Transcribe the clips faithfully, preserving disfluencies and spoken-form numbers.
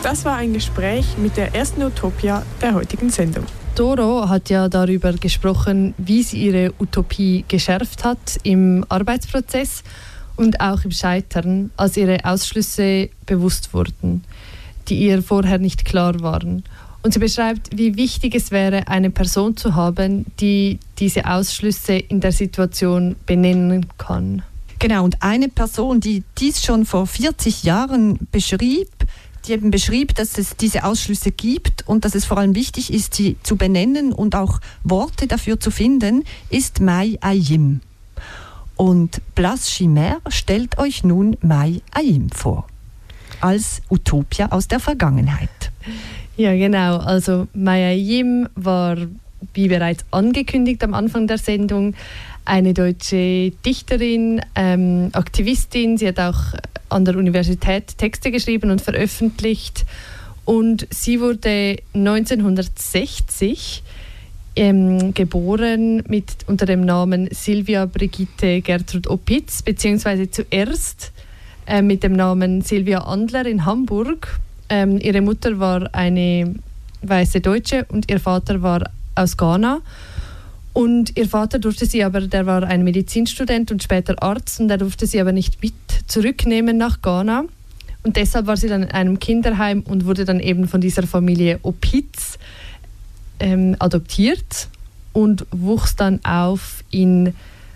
das war ein Gespräch mit der ersten Utopia der heutigen Sendung. Doro hat ja darüber gesprochen, wie sie ihre Utopie geschärft hat im Arbeitsprozess und auch im Scheitern, als ihre Ausschlüsse bewusst wurden, die ihr vorher nicht klar waren. Und sie beschreibt, wie wichtig es wäre, eine Person zu haben, die diese Ausschlüsse in der Situation benennen kann. Genau, und eine Person, die dies schon vor vierzig Jahren beschrieb, die eben beschrieb, dass es diese Ausschlüsse gibt und dass es vor allem wichtig ist, sie zu benennen und auch Worte dafür zu finden, ist Mai Ayim. Und Place Chimère stellt euch nun Mai Ayim vor, als Utopia aus der Vergangenheit. Ja, genau. Also Mai Ayim war, wie bereits angekündigt am Anfang der Sendung, eine deutsche Dichterin, ähm, Aktivistin. Sie hat auch an der Universität Texte geschrieben und veröffentlicht. Und sie wurde neunzehnhundertsechzig ähm, geboren mit, unter dem Namen Sylvia Brigitte Gertrud Opitz, beziehungsweise zuerst äh, mit dem Namen Sylvia Andler in Hamburg. Ähm, ihre Mutter war eine weiße Deutsche und ihr Vater war aus Ghana. Und ihr Vater durfte sie aber, der war ein Medizinstudent und später Arzt, und er durfte sie aber nicht mit zurücknehmen nach Ghana. Und deshalb war sie dann in einem Kinderheim und wurde dann eben von dieser Familie Opitz ähm, adoptiert und wuchs dann auf in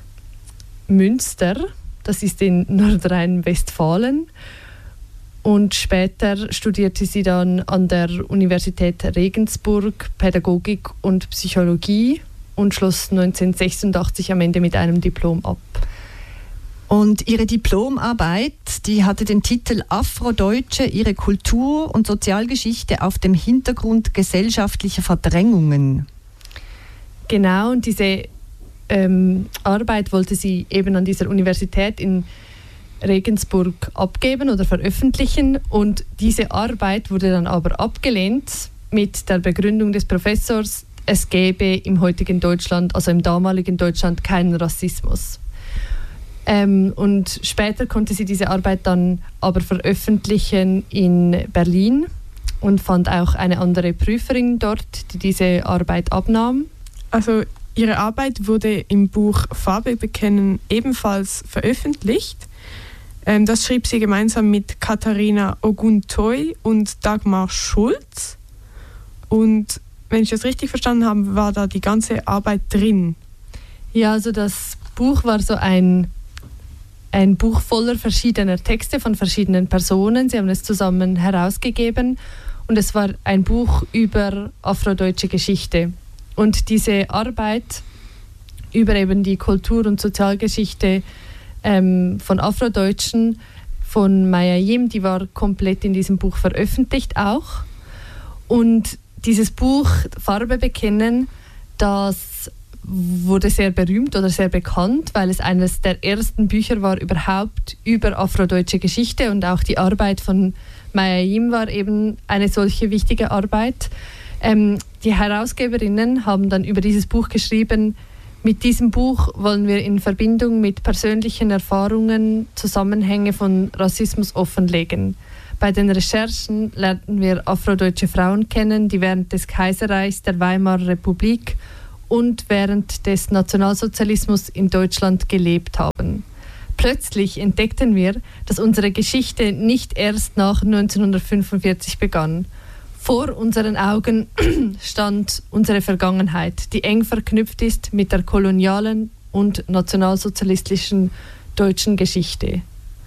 Münster, das ist in Nordrhein-Westfalen. Und später studierte sie dann an der Universität Regensburg Pädagogik und Psychologie und schloss neunzehnhundertsechsundachtzig am Ende mit einem Diplom ab. Und ihre Diplomarbeit, die hatte den Titel Afrodeutsche, ihre Kultur- und Sozialgeschichte auf dem Hintergrund gesellschaftlicher Verdrängungen. Genau, und diese ähm, Arbeit wollte sie eben an dieser Universität in Regensburg abgeben oder veröffentlichen, und diese Arbeit wurde dann aber abgelehnt mit der Begründung des Professors, es gäbe im heutigen Deutschland, also im damaligen Deutschland, keinen Rassismus. Ähm, und später konnte sie diese Arbeit dann aber veröffentlichen in Berlin und fand auch eine andere Prüferin dort, die diese Arbeit abnahm. Also ihre Arbeit wurde im Buch Farbe bekennen ebenfalls veröffentlicht. Ähm, das schrieb sie gemeinsam mit Katharina Oguntoy und Dagmar Schulz. Und wenn ich das richtig verstanden habe, war da die ganze Arbeit drin. Ja, also das Buch war so ein, ein Buch voller verschiedener Texte von verschiedenen Personen. Sie haben es zusammen herausgegeben und es war ein Buch über afrodeutsche Geschichte. Und diese Arbeit über eben die Kultur- und Sozialgeschichte ähm, von Afrodeutschen, von Mai Ayim, die war komplett in diesem Buch veröffentlicht auch. Und dieses Buch Farbe bekennen, das wurde sehr berühmt oder sehr bekannt, weil es eines der ersten Bücher war überhaupt über afrodeutsche Geschichte, und auch die Arbeit von Mai Ayim war eben eine solche wichtige Arbeit. Ähm, die Herausgeberinnen haben dann über dieses Buch geschrieben, mit diesem Buch wollen wir in Verbindung mit persönlichen Erfahrungen Zusammenhänge von Rassismus offenlegen. Bei den Recherchen lernten wir afrodeutsche Frauen kennen, die während des Kaiserreichs der Weimarer Republik und während des Nationalsozialismus in Deutschland gelebt haben. Plötzlich entdeckten wir, dass unsere Geschichte nicht erst nach neunzehnhundertfünfundvierzig begann. Vor unseren Augen stand unsere Vergangenheit, die eng verknüpft ist mit der kolonialen und nationalsozialistischen deutschen Geschichte.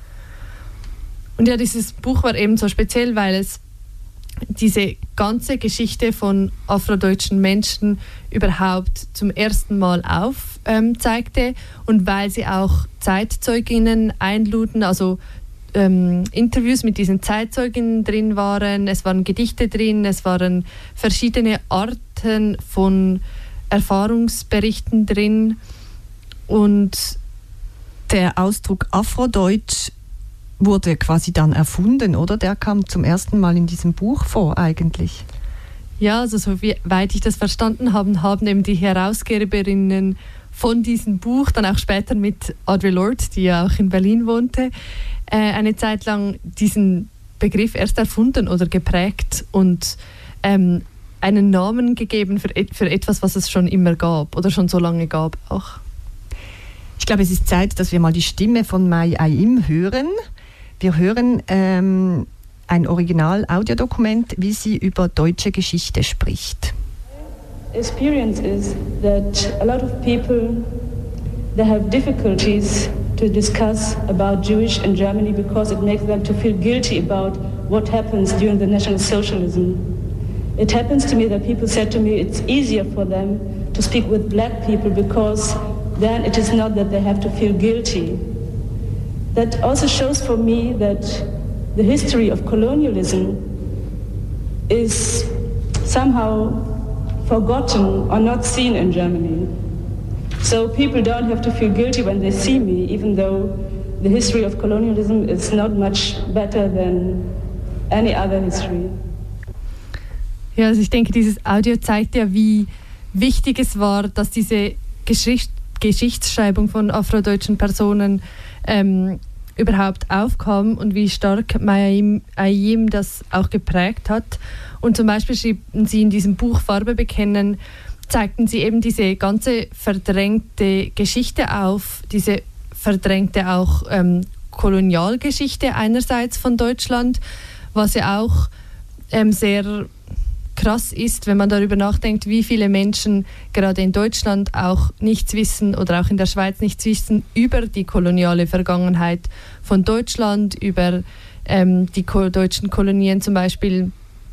Und ja, dieses Buch war eben so speziell, weil es diese ganze Geschichte von afrodeutschen Menschen überhaupt zum ersten Mal aufzeigte ähm, und weil sie auch Zeitzeuginnen einluden, also ähm, Interviews mit diesen Zeitzeuginnen drin waren, es waren Gedichte drin, es waren verschiedene Arten von Erfahrungsberichten drin, und der Ausdruck Afrodeutsch wurde quasi dann erfunden, oder? Der kam zum ersten Mal in diesem Buch vor eigentlich. Ja, also soweit ich das verstanden habe, haben eben die Herausgeberinnen von diesem Buch, dann auch später mit Audre Lorde, die ja auch in Berlin wohnte, äh, eine Zeit lang diesen Begriff erst erfunden oder geprägt und ähm, einen Namen gegeben für, für etwas, was es schon immer gab oder schon so lange gab auch. Ich glaube, es ist Zeit, dass wir mal die Stimme von Mai Ayim hören. Wir hören ähm, ein Original-Audiodokument, wie sie über deutsche Geschichte spricht. Experience is that a lot of people, they have difficulties to discuss about Jewish in Germany because it makes them to feel guilty about what happens during the National Socialism. It happens to me that people said to me it's easier for them to speak with black people because then it is not that they have to feel guilty. That also shows for me that the history of colonialism is somehow forgotten or not seen in Germany. So people don't have to feel guilty when they see me, even though the history of colonialism is not much better than any other history. Ja, also ich denke, dieses Audio zeigt ja, wie wichtig es war, dass diese Geschicht Geschichtsschreibung von afrodeutschen Personen ähm, überhaupt aufkam und wie stark Mai Ayim das auch geprägt hat. Und zum Beispiel schrieben sie in diesem Buch Farbe bekennen, zeigten sie eben diese ganze verdrängte Geschichte auf, diese verdrängte auch ähm, Kolonialgeschichte einerseits von Deutschland, was ja auch ähm, sehr krass ist, wenn man darüber nachdenkt, wie viele Menschen gerade in Deutschland auch nichts wissen oder auch in der Schweiz nichts wissen über die koloniale Vergangenheit von Deutschland, über ähm, die ko- deutschen Kolonien zum Beispiel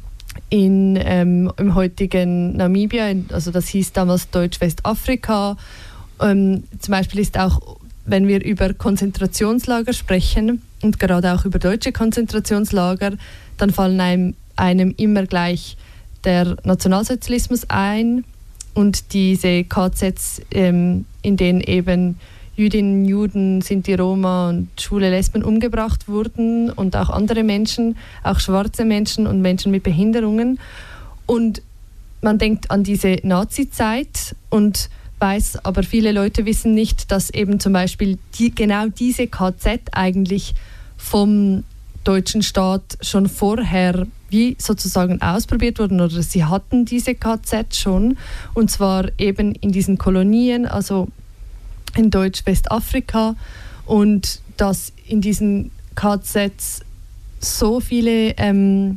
in, ähm, im heutigen Namibia, also das hieß damals Deutsch-Westafrika. Ähm, zum Beispiel ist auch, wenn wir über Konzentrationslager sprechen und gerade auch über deutsche Konzentrationslager, dann fallen einem, einem immer gleich der Nationalsozialismus ein und diese K Zs, ähm, in denen eben Jüdinnen, Juden, Sinti, Roma und schwule Lesben umgebracht wurden und auch andere Menschen, auch schwarze Menschen und Menschen mit Behinderungen. Und man denkt an diese Nazi-Zeit und weiß, aber viele Leute wissen nicht, dass eben zum Beispiel die, genau diese K Z eigentlich vom deutschen Staat schon vorher wie sozusagen ausprobiert wurden oder sie hatten diese K Z schon und zwar eben in diesen Kolonien, also in Deutsch-Westafrika und dass in diesen K Zs so viele ähm,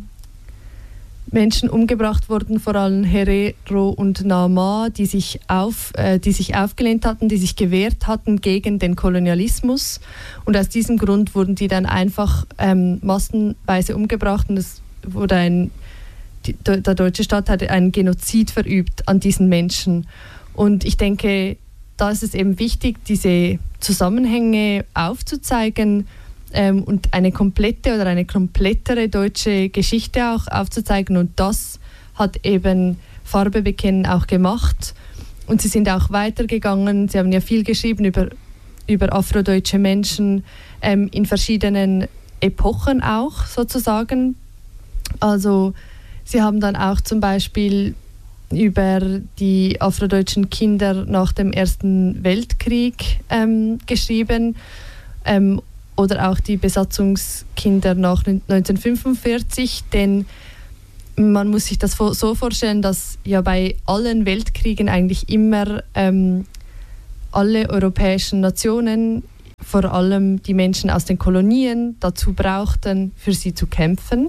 Menschen umgebracht wurden, vor allem Herero und Nama, die sich, auf, äh, die sich aufgelehnt hatten, die sich gewehrt hatten gegen den Kolonialismus und aus diesem Grund wurden die dann einfach ähm, massenweise umgebracht und es wurde ein, die, der deutsche Staat hat einen Genozid verübt an diesen Menschen. Und ich denke, da ist es eben wichtig, diese Zusammenhänge aufzuzeigen ähm, und eine komplette oder eine komplettere deutsche Geschichte auch aufzuzeigen. Und das hat eben Farbe bekennen auch gemacht. Und sie sind auch weitergegangen. Sie haben ja viel geschrieben über, über afrodeutsche Menschen ähm, in verschiedenen Epochen auch sozusagen. Also sie haben dann auch zum Beispiel über die afrodeutschen Kinder nach dem Ersten Weltkrieg ähm, geschrieben ähm, oder auch die Besatzungskinder nach neunzehnhundertfünfundvierzig, denn man muss sich das so vorstellen, dass ja bei allen Weltkriegen eigentlich immer ähm, alle europäischen Nationen, vor allem die Menschen aus den Kolonien, dazu brauchten, für sie zu kämpfen.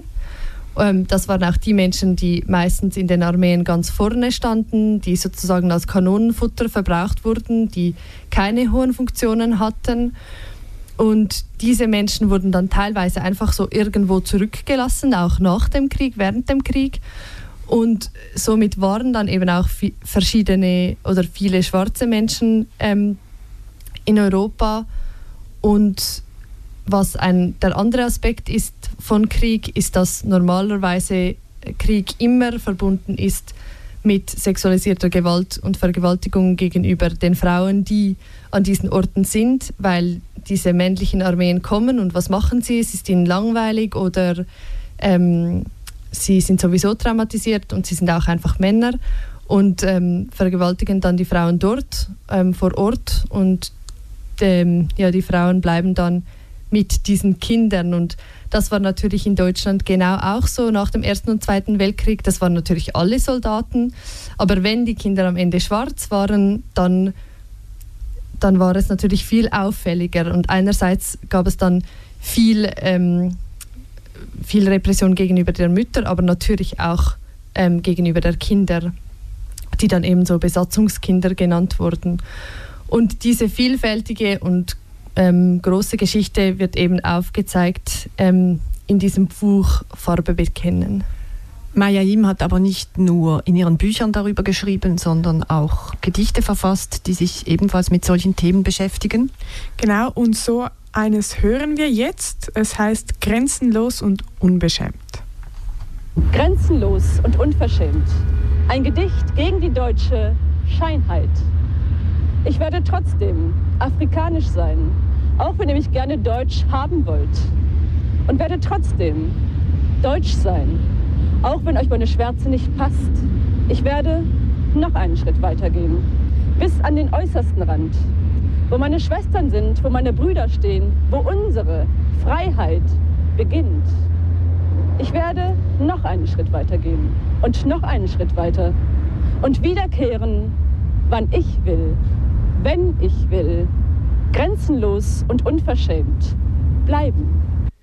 Das waren auch die Menschen, die meistens in den Armeen ganz vorne standen, die sozusagen als Kanonenfutter verbraucht wurden, die keine hohen Funktionen hatten. Und diese Menschen wurden dann teilweise einfach so irgendwo zurückgelassen, auch nach dem Krieg, während dem Krieg. Und somit waren dann eben auch verschiedene oder viele schwarze Menschen ähm, in Europa. Und was ein, der andere Aspekt ist von Krieg, ist, dass normalerweise Krieg immer verbunden ist mit sexualisierter Gewalt und Vergewaltigung gegenüber den Frauen, die an diesen Orten sind, weil diese männlichen Armeen kommen und was machen sie? Es ist ihnen langweilig oder ähm, sie sind sowieso traumatisiert und sie sind auch einfach Männer und ähm, vergewaltigen dann die Frauen dort ähm, vor Ort und ähm, ja, die Frauen bleiben dann mit diesen Kindern. Und das war natürlich in Deutschland genau auch so nach dem Ersten und Zweiten Weltkrieg. Das waren natürlich alle Soldaten. Aber wenn die Kinder am Ende schwarz waren, dann, dann war es natürlich viel auffälliger. Und einerseits gab es dann viel, ähm, viel Repression gegenüber der Mütter, aber natürlich auch ähm, gegenüber der Kinder, die dann eben so Besatzungskinder genannt wurden. Und diese vielfältige und ähm, große Geschichte wird eben aufgezeigt ähm, in diesem Buch Farbe bekennen. Maya Yim hat aber nicht nur in ihren Büchern darüber geschrieben, sondern auch Gedichte verfasst, die sich ebenfalls mit solchen Themen beschäftigen. Genau, und so eines hören wir jetzt. Es heißt Grenzenlos und unbeschämt. Grenzenlos und unverschämt. Ein Gedicht gegen die deutsche Scheinheit. Ich werde trotzdem afrikanisch sein, auch wenn ihr mich gerne deutsch haben wollt. Und werde trotzdem deutsch sein, auch wenn euch meine Schwärze nicht passt. Ich werde noch einen Schritt weitergehen, bis an den äußersten Rand, wo meine Schwestern sind, wo meine Brüder stehen, wo unsere Freiheit beginnt. Ich werde noch einen Schritt weitergehen und noch einen Schritt weiter und wiederkehren, wann ich will, wenn ich will, grenzenlos und unverschämt bleiben.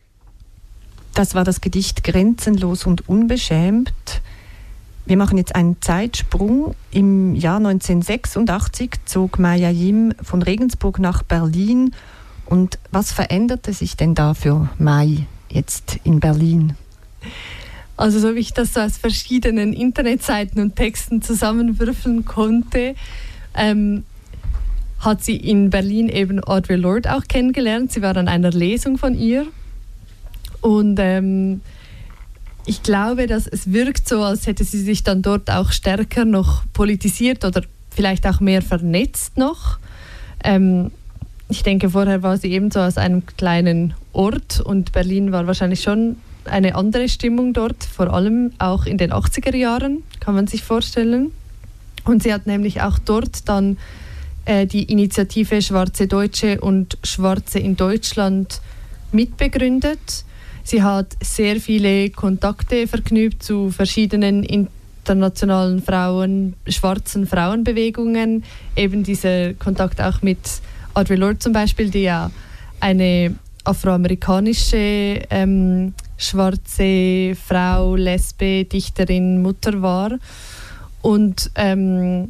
Das war das Gedicht Grenzenlos und unbeschämt. Wir machen jetzt einen Zeitsprung. Im Jahr neunzehnhundertsechsundachtzig zog Maya Yim von Regensburg nach Berlin. Und was veränderte sich denn da für Mai jetzt in Berlin? Also so wie ich das so aus verschiedenen Internetseiten und Texten zusammenwürfeln konnte, ähm, hat sie in Berlin eben Audre Lorde auch kennengelernt. Sie war an einer Lesung von ihr. Und ähm, ich glaube, dass es wirkt so, als hätte sie sich dann dort auch stärker noch politisiert oder vielleicht auch mehr vernetzt noch. Ähm, ich denke, vorher war sie eben so aus einem kleinen Ort und Berlin war wahrscheinlich schon eine andere Stimmung dort, vor allem auch in den achtziger Jahren, kann man sich vorstellen. Und sie hat nämlich auch dort dann äh, die Initiative Schwarze Deutsche und Schwarze in Deutschland mitbegründet. Sie hat sehr viele Kontakte verknüpft zu verschiedenen internationalen Frauen, schwarzen Frauenbewegungen. Eben dieser Kontakt auch mit Audre Lorde zum Beispiel, die ja eine afroamerikanische ähm, schwarze Frau, Lesbe, Dichterin, Mutter war. Und ähm,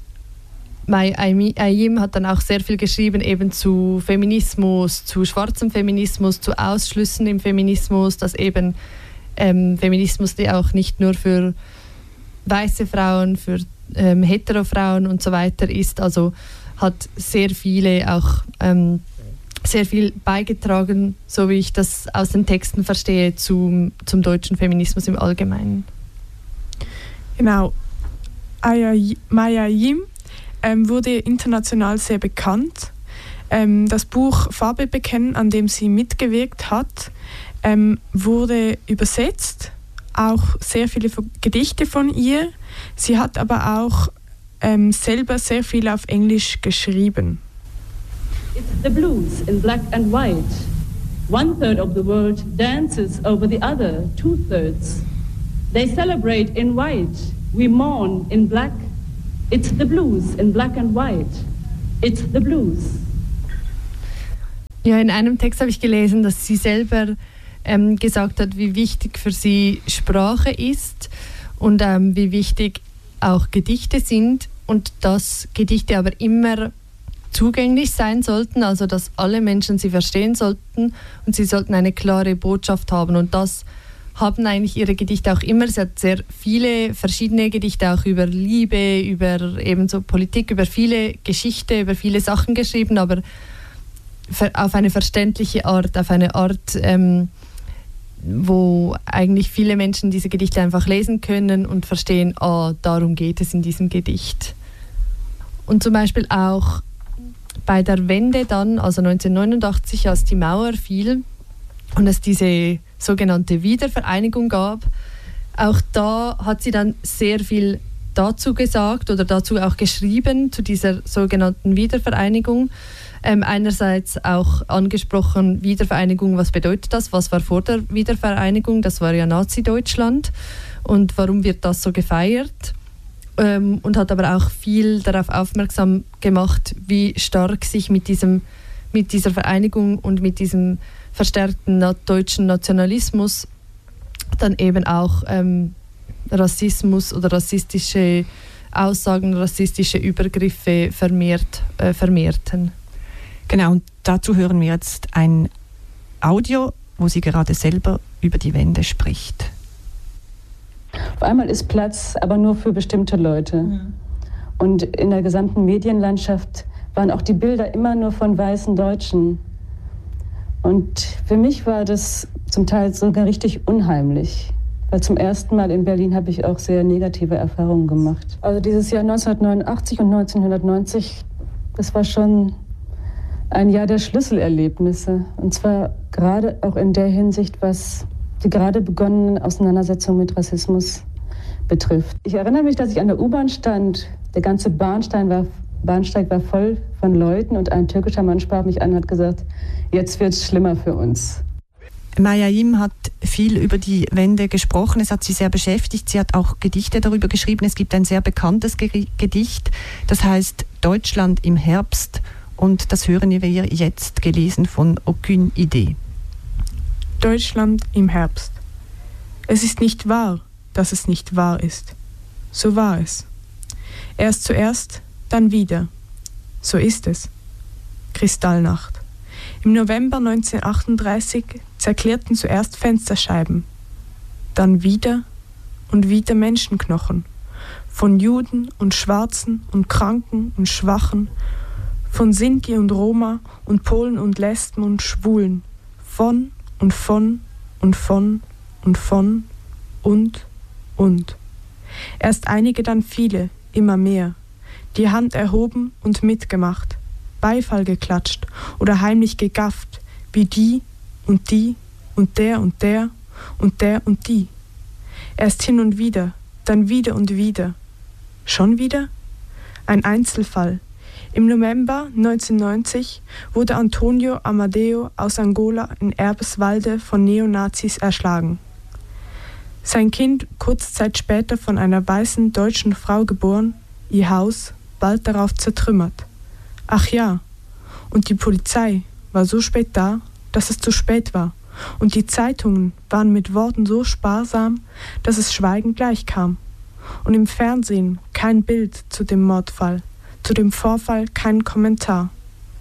Maya Yim hat dann auch sehr viel geschrieben eben zu Feminismus, zu schwarzem Feminismus, zu Ausschlüssen im Feminismus, dass eben ähm, Feminismus, der auch nicht nur für weiße Frauen, für ähm, hetero Frauen und so weiter ist, also hat sehr viele auch ähm, sehr viel beigetragen, so wie ich das aus den Texten verstehe, zum, zum deutschen Feminismus im Allgemeinen. Genau. Maya Yim ähm, wurde international sehr bekannt. Ähm, das Buch Farbe bekennen, an dem sie mitgewirkt hat, ähm, wurde übersetzt. Auch sehr viele Gedichte von ihr. Sie hat aber auch ähm, selber sehr viel auf Englisch geschrieben. It's the blues in black and white. One third of the world dances over the other two thirds. They celebrate in white. We mourn in black. It's the blues in black and white. It's the blues. Ja, in einem Text habe ich gelesen, dass sie selber ähm, gesagt hat, wie wichtig für sie Sprache ist und ähm, wie wichtig auch Gedichte sind und dass Gedichte aber immer zugänglich sein sollten, also dass alle Menschen sie verstehen sollten und sie sollten eine klare Botschaft haben und das haben eigentlich ihre Gedichte auch immer. Sie hat sehr viele verschiedene Gedichte auch über Liebe, über ebenso Politik, über viele Geschichte, über viele Sachen geschrieben, aber auf eine verständliche Art, auf eine Art, ähm, wo eigentlich viele Menschen diese Gedichte einfach lesen können und verstehen, ah, darum geht es in diesem Gedicht. Und zum Beispiel auch bei der Wende dann, also neunzehnhundertneunundachtzig, als die Mauer fiel und es diese sogenannte Wiedervereinigung gab, auch da hat sie dann sehr viel dazu gesagt oder dazu auch geschrieben, zu dieser sogenannten Wiedervereinigung. Ähm, einerseits auch angesprochen, Wiedervereinigung, was bedeutet das? Was war vor der Wiedervereinigung? Das war ja Nazi-Deutschland. Und warum wird das so gefeiert? Ähm, und hat aber auch viel darauf aufmerksam gemacht, wie stark sich mit, diesem, mit dieser Vereinigung und mit diesem verstärkten na- deutschen Nationalismus dann eben auch ähm, Rassismus oder rassistische Aussagen, rassistische Übergriffe vermehrt, äh, vermehrten. Genau, und dazu hören wir jetzt ein Audio, wo sie gerade selber über die Wende spricht. Auf einmal ist Platz, aber nur für bestimmte Leute. Mhm. Und in der gesamten Medienlandschaft waren auch die Bilder immer nur von weißen Deutschen. Und für mich war das zum Teil sogar richtig unheimlich. Weil zum ersten Mal in Berlin habe ich auch sehr negative Erfahrungen gemacht. Also dieses Jahr neunzehnhundertneunundachtzig und neunzehnhundertneunzig, das war schon ein Jahr der Schlüsselerlebnisse. Und zwar gerade auch in der Hinsicht, was die gerade begonnenen Auseinandersetzungen mit Rassismus betrifft. Ich erinnere mich, dass ich an der U-Bahn stand. Der ganze Bahnsteig war, Bahnsteig war voll von Leuten und ein türkischer Mann sprach mich an und hat gesagt, jetzt wird es schlimmer für uns. Maya Yim hat viel über die Wende gesprochen, es hat sie sehr beschäftigt, sie hat auch Gedichte darüber geschrieben. Es gibt ein sehr bekanntes Ge- Gedicht, das heißt Deutschland im Herbst, und das hören wir jetzt, gelesen von Aucune Idee. Deutschland im Herbst. Es ist nicht wahr, dass es nicht wahr ist. So war es. Erst zuerst, dann wieder. So ist es. Kristallnacht. Im November neunzehnhundertachtunddreißig zerklirrten zuerst Fensterscheiben. Dann wieder und wieder Menschenknochen. Von Juden und Schwarzen und Kranken und Schwachen. Von Sinti und Roma und Polen und Lesben und Schwulen. Von und von und von und von und und. Erst einige, dann viele, immer mehr. Die Hand erhoben und mitgemacht, Beifall geklatscht oder heimlich gegafft, wie die und die und der und der und der und die. Erst hin und wieder, dann wieder und wieder. Schon wieder? Ein Einzelfall. Im November neunzehnhundertneunzig wurde Antonio Amadeo aus Angola in Erbeswalde von Neonazis erschlagen. Sein Kind, kurze Zeit später von einer weißen deutschen Frau geboren, ihr Haus bald darauf zertrümmert. Ach ja, und die Polizei war so spät da, dass es zu spät war. Und die Zeitungen waren mit Worten so sparsam, dass es schweigend gleichkam. Und im Fernsehen kein Bild zu dem Mordfall. Zu dem Vorfall kein Kommentar.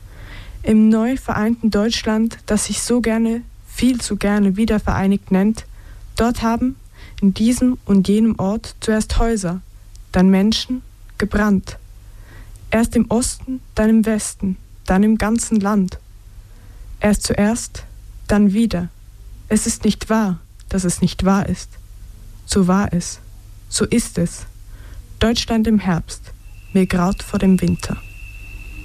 Im neu vereinten Deutschland, das sich so gerne, viel zu gerne wiedervereinigt nennt, dort haben in diesem und jenem Ort zuerst Häuser, dann Menschen gebrannt. Erst im Osten, dann im Westen, dann im ganzen Land. Erst zuerst, dann wieder. Es ist nicht wahr, dass es nicht wahr ist. So war es. So ist es. Deutschland im Herbst. Mir graut vor dem Winter.